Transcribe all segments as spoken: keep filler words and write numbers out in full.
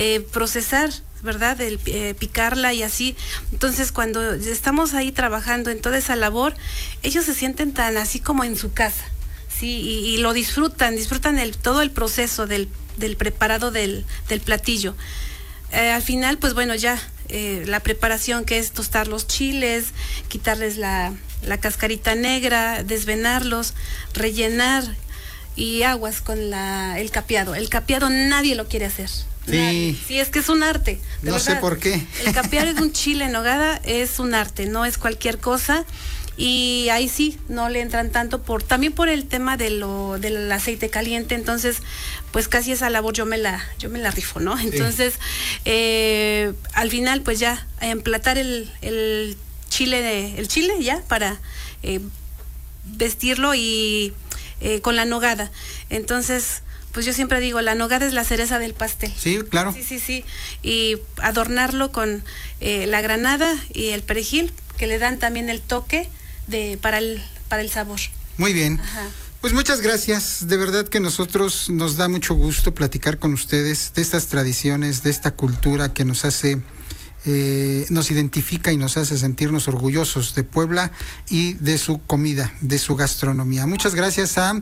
eh, procesar, ¿verdad? El eh, picarla y así. Entonces, cuando estamos ahí trabajando en toda esa labor, ellos se sienten tan así como en su casa, sí, y, y lo disfrutan, disfrutan el, todo el proceso del, del preparado del, del platillo. Eh, al final, pues bueno, ya eh, la preparación, que es tostar los chiles, quitarles la, la cascarita negra, desvenarlos, rellenar, y aguas con la, el capeado. El capeado nadie lo quiere hacer. Sí. Sí, es que es un arte. De no verdad. Sé por qué. El capear de un chile en nogada es un arte, no es cualquier cosa. Y ahí sí, no le entran tanto por, también por el tema de lo, del aceite caliente. Entonces, pues casi esa labor yo me la, yo me la rifo, ¿no? Entonces, sí. eh, al final, pues ya, emplatar el, el chile de, el chile ya para eh, vestirlo y eh, con la nogada. Entonces, pues yo siempre digo, la nogada es la cereza del pastel. Sí, claro. Sí, sí, sí. Y adornarlo con eh, la granada y el perejil, que le dan también el toque de para el para el sabor. Muy bien. Ajá. Pues muchas gracias. De verdad que nosotros nos da mucho gusto platicar con ustedes de estas tradiciones, de esta cultura que nos hace Eh, nos identifica y nos hace sentirnos orgullosos de Puebla y de su comida, de su gastronomía. Muchas gracias a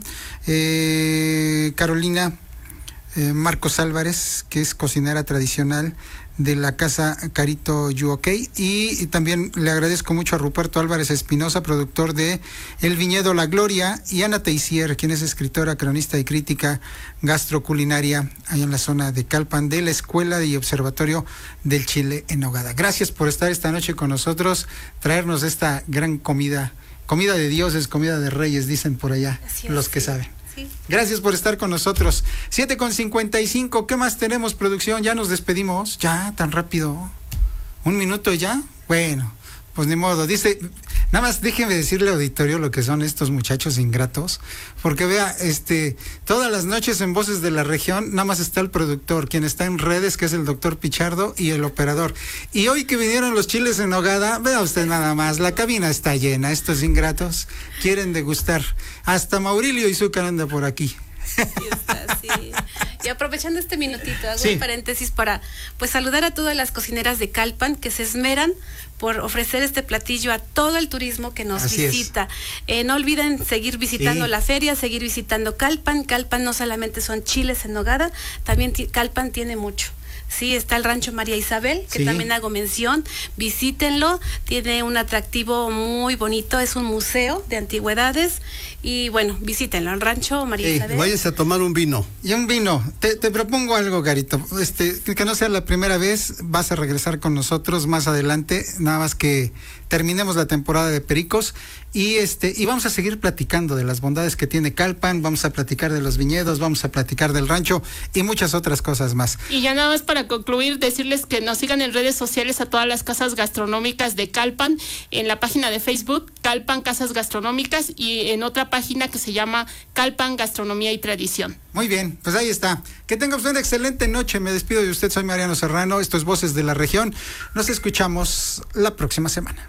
eh, Carolina eh, Marcos Álvarez, que es cocinera tradicional de la casa Carito You Ok, y, y también le agradezco mucho a Ruperto Álvarez Espinosa, productor de El Viñedo La Gloria, y Ana Teisier, quien es escritora, cronista y crítica gastroculinaria allá en la zona de Calpan, de la Escuela y Observatorio del Chile en Nogada. Gracias por estar esta noche con nosotros, traernos esta gran comida, comida de dioses, comida de reyes, dicen por allá los que saben. Sí. Gracias por estar con nosotros. siete con cincuenta y cinco, ¿qué más tenemos, producción? Ya nos despedimos, ya, tan rápido. ¿Un minuto ya? Bueno, pues ni modo. Dice, nada más déjenme decirle al auditorio lo que son estos muchachos ingratos, porque vea, este, todas las noches en Voces de la Región, nada más está el productor, quien está en redes, que es el doctor Pichardo, y el operador. Y hoy que vinieron los chiles en nogada, vea usted nada más, la cabina está llena, estos ingratos quieren degustar. Hasta Maurilio Izúcar anda por aquí. Sí está, sí. Y aprovechando este minutito, hago sí. un paréntesis para pues saludar a todas las cocineras de Calpan que se esmeran por ofrecer este platillo a todo el turismo que nos Así visita. Eh, no olviden seguir visitando sí. la feria, seguir visitando Calpan. Calpan no solamente son chiles en nogada, también t- Calpan tiene mucho. Sí, está el Rancho María Isabel, que sí. también hago mención, visítenlo, tiene un atractivo muy bonito, es un museo de antigüedades, y bueno, visítenlo, el Rancho María eh, Isabel. Váyanse a tomar un vino. Y un vino, te, te propongo algo, Garito, este, que no sea la primera vez, vas a regresar con nosotros más adelante, nada más que terminemos la temporada de Pericos, y este, y vamos a seguir platicando de las bondades que tiene Calpan, vamos a platicar de los viñedos, vamos a platicar del rancho, y muchas otras cosas más. Y ya nada más para concluir, decirles que nos sigan en redes sociales a todas las casas gastronómicas de Calpan, en la página de Facebook, Calpan Casas Gastronómicas, y en otra página que se llama Calpan Gastronomía y Tradición. Muy bien, pues ahí está. Que tenga usted una excelente noche. Me despido de usted, soy Mariano Serrano, esto es Voces de la Región. Nos escuchamos la próxima semana.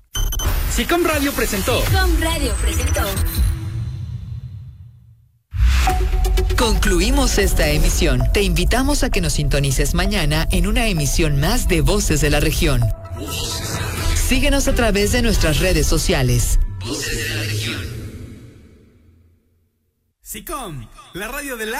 SICOM Radio presentó. SICOM Radio presentó. Concluimos esta emisión. Te invitamos a que nos sintonices mañana en una emisión más de Voces de la Región. Síguenos a través de nuestras redes sociales. Voces de la Región. SICOM, la radio de la